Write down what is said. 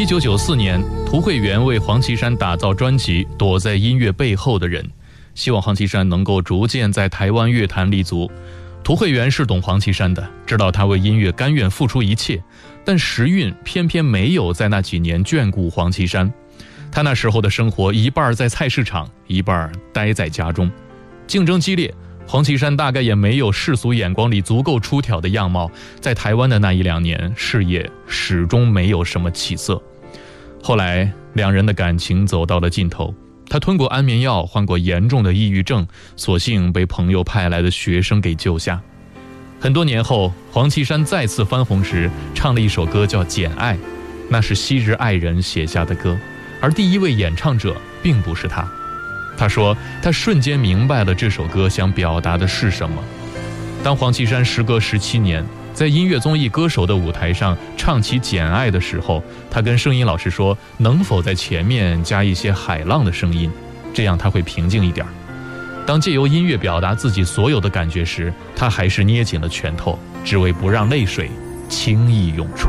1994年，涂慧源为黄绮珊打造专辑《躲在音乐背后的人》，希望黄绮珊能够逐渐在台湾乐坛立足。涂慧源是懂黄绮珊的，知道她为音乐甘愿付出一切，但时运偏偏没有在那几年眷顾黄绮珊。她那时候的生活一半在菜市场，一半待在家中，竞争激烈。黄绮珊大概也没有世俗眼光里足够出挑的样貌，在台湾的那1-2年，事业始终没有什么起色。后来两人的感情走到了尽头，他吞过安眠药，患过严重的抑郁症，所幸被朋友派来的学生给救下。很多年后，黄绮珊再次翻红时，唱了一首歌叫《简爱》，那是昔日爱人写下的歌，而第一位演唱者并不是他。他说他瞬间明白了这首歌想表达的是什么。当黄绮珊时隔17年在音乐综艺歌手的舞台上唱起《简爱》的时候，他跟声音老师说能否在前面加一些海浪的声音，这样他会平静一点。当借由音乐表达自己所有的感觉时，他还是捏紧了拳头，只为不让泪水轻易涌出。